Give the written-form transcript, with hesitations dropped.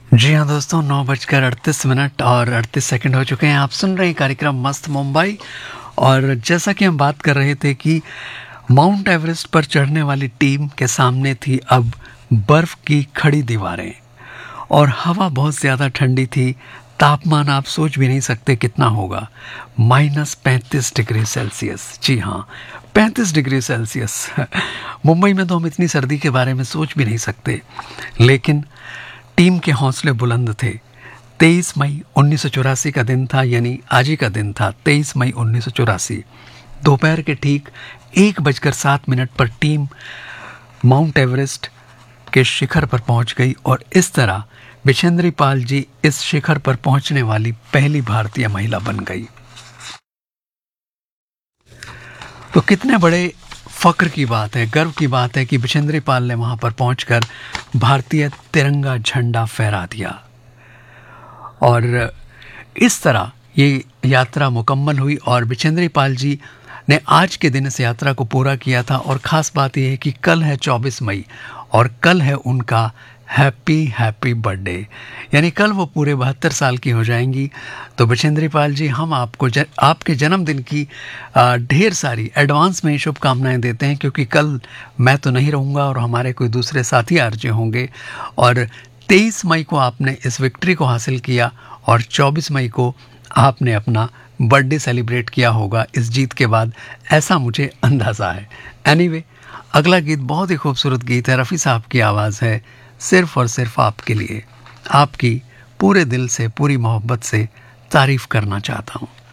जी हाँ दोस्तों, 9:38 और 38 हो चुके हैं। आप सुन रहे हैं कार्यक्रम मस्त मुंबई। और जैसा कि हम बात कर रहे थे कि माउंट एवरेस्ट पर चढ़ने वाली टीम के सामने थी अब बर्फ की खड़ी दीवारें, और हवा बहुत ज़्यादा ठंडी थी। तापमान आप सोच भी नहीं सकते कितना होगा, -35 डिग्री सेल्सियस। जी हाँ, 35 डिग्री सेल्सियस। मुंबई में तो हम इतनी सर्दी के बारे में सोच भी नहीं सकते, लेकिन टीम के हौसले बुलंद थे। 23 मई 1984 का दिन था, यानी आज ही का दिन था, 23 मई 1984। दोपहर के ठीक 1:07 पर टीम माउंट एवरेस्ट के शिखर पर पहुंच गई, और इस तरह बिशेंद्री पाल जी इस शिखर पर पहुंचने वाली पहली भारतीय महिला बन गई। तो कितने बड़े फक्र की बात है, गर्व की बात है कि बिशेंद्री पाल ने वहां पर पहुंचकर भारतीय तिरंगा झंडा फहरा दिया। और इस तरह ये यात्रा मुकम्मल हुई, और बिशेंद्री पाल जी ने आज के दिन इस यात्रा को पूरा किया था। और ख़ास बात यह है कि कल है 24 मई, और कल है उनका हैप्पी बर्थडे, यानी कल वो पूरे 72 साल की हो जाएंगी। तो बिशेंद्री पाल जी, हम आपको आपके जन्मदिन की ढेर सारी एडवांस में शुभकामनाएं देते हैं, क्योंकि कल मैं तो नहीं रहूँगा और हमारे कोई दूसरे साथी आरजे होंगे। और 23 मई को आपने इस विक्ट्री को हासिल किया, और 24 मई को आपने अपना बर्थडे सेलिब्रेट किया होगा इस जीत के बाद, ऐसा मुझे अंदाज़ा है। एनीवे, अगला गीत बहुत ही खूबसूरत गीत है, रफ़ी साहब की आवाज़ है, सिर्फ़ और सिर्फ आपके लिए। आपकी पूरे दिल से, पूरी मोहब्बत से तारीफ़ करना चाहता हूँ।